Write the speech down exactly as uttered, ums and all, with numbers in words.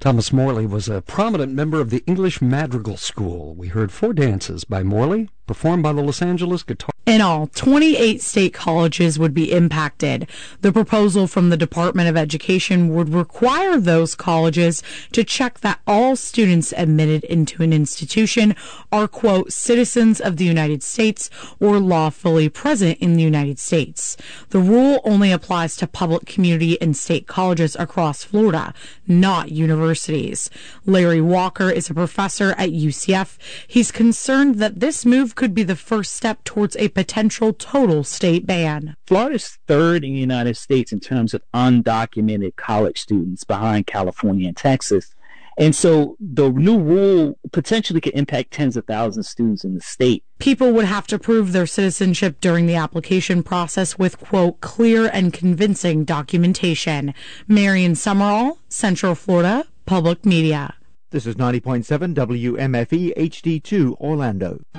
Thomas Morley was a prominent member of the English Madrigal School. We heard four dances by Morley, performed by the Los Angeles Guitar. In all, twenty-eight state colleges would be impacted. The proposal from the Department of Education would require those colleges to check that all students admitted into an institution are, quote, citizens of the United States or lawfully present in the United States. The rule only applies to public community and state colleges across Florida, not universities. Larry Walker is a professor at U C F. He's concerned that this move could be the first step towards a potential total state ban. Florida's third in the United States in terms of undocumented college students, behind California and Texas. And so the new rule potentially could impact tens of thousands of students in the state. People would have to prove their citizenship during the application process with, quote, clear and convincing documentation. Marion Summerall, Central Florida Public Media. This is ninety point seven W M F E H D two Orlando.